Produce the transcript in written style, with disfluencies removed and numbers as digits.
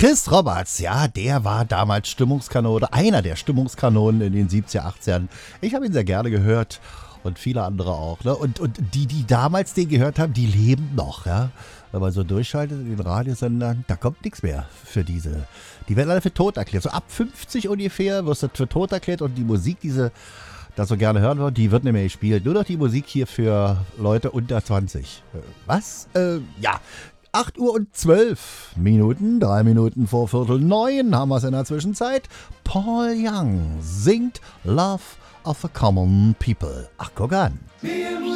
Chris Roberts, ja, der war damals Stimmungskanone, einer der Stimmungskanonen in den 70er, 80ern. Ich habe ihn sehr gerne gehört und viele andere auch. Ne? Und die damals den gehört haben, die leben noch. Ja? Wenn man so durchschaltet in den Radiosendern, da kommt nichts mehr für diese. Die werden alle für tot erklärt. So ab 50 ungefähr wirst du für tot erklärt und die Musik, diese das so gerne hören wollen, die wird nicht mehr gespielt. Nur noch die Musik hier für Leute unter 20. Was? Ja. 8 Uhr und 12 Minuten, 3 Minuten vor 8:45 haben wir es in der Zwischenzeit. Paul Young singt Love of the Common People. Ach, guck an.